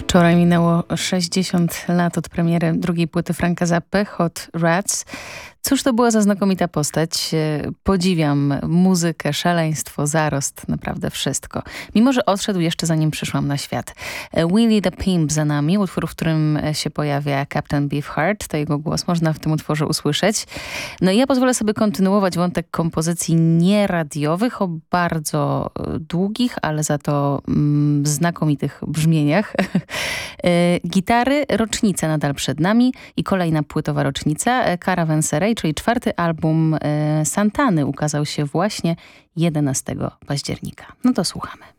Wczoraj minęło 60 lat od premiery drugiej płyty Franka Zappy, Hot Rats. Cóż to była za znakomita postać. Podziwiam muzykę, szaleństwo, zarost, naprawdę wszystko. Mimo że odszedł jeszcze zanim przyszłam na świat. Willie the Pimp za nami, utwór, w którym się pojawia Captain Beefheart. To jego głos można w tym utworze usłyszeć. No i ja pozwolę sobie kontynuować wątek kompozycji nieradiowych o bardzo długich, ale za to znakomitych brzmieniach. Gitary, rocznica nadal przed nami i kolejna płytowa rocznica, Caravanserai, czyli czwarty album Santany ukazał się właśnie 11 października. No to słuchamy.